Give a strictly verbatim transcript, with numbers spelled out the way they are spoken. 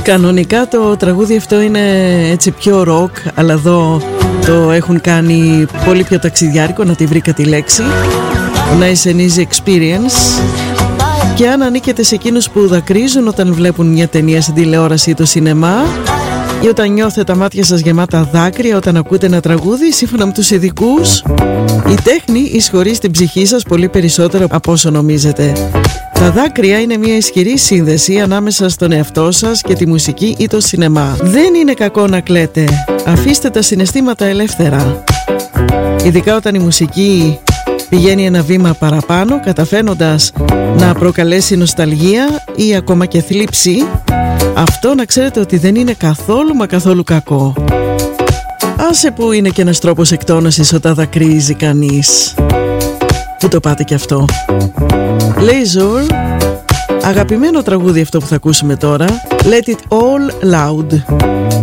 Κανονικά το τραγούδι αυτό είναι έτσι πιο ροκ, αλλά εδώ το έχουν κάνει πολύ πιο ταξιδιάρικο, να τη βρήκα τη λέξη. Nice and Easy Experience. Και αν ανήκετε σε εκείνους που δακρύζουν όταν βλέπουν μια ταινία στην τηλεόραση ή το σινεμά, ή όταν νιώθετε τα μάτια σας γεμάτα δάκρυα όταν ακούτε ένα τραγούδι, σύμφωνα με τους ειδικούς, η τέχνη εισχωρεί στην ψυχή σας πολύ περισσότερο από όσο νομίζετε. Τα δάκρυα είναι μια ισχυρή σύνδεση ανάμεσα στον εαυτό σας και τη μουσική ή το σινεμά. Δεν είναι κακό να κλαίτε. Αφήστε τα συναισθήματα ελεύθερα. Ειδικά όταν η μουσική πηγαίνει ένα βήμα παραπάνω, καταφέρνοντας να προκαλέσει νοσταλγία ή ακόμα και θλίψη, αυτό να ξέρετε ότι δεν είναι καθόλου μα καθόλου κακό. Άσε που είναι και ένας τρόπος εκτόνωσης όταν δακρύζει κανείς. Πού το πάτε κι αυτό. Leisure, αγαπημένο τραγούδι αυτό που θα ακούσουμε τώρα. Let it all loud.